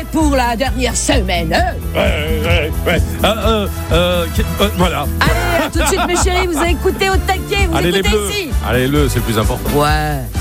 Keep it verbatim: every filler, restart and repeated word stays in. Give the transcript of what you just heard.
pour la dernière semaine. Ouais, ouais, ouais. Euh, euh, euh, euh, voilà. Allez, à tout de suite mes chéris, vous écoutez au taquet, vous Allez les écoutez bleus. ici. Allez les bleus, c'est le plus important. Ouais.